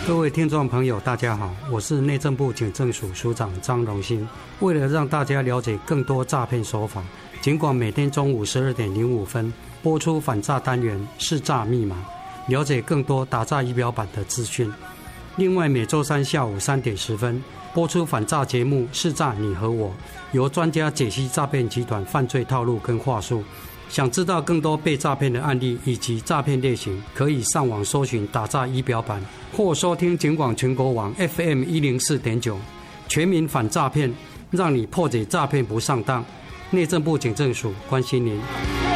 各位听众朋友大家好，我是内政部警政署署长张荣兴。为了让大家了解更多诈骗手法，警广每天中午12点05分播出反诈单元识诈密码，了解更多打诈仪表板的资讯。另外每周三下午3点10分播出反诈节目识诈你和我，由专家解析诈骗集团犯罪套路跟话术。想知道更多被诈骗的案例以及诈骗类型，可以上网搜寻打诈仪表板，或收听警广全国网 FM 104.9，全民反诈骗，让你破解诈骗不上当。内政部警政署关心您。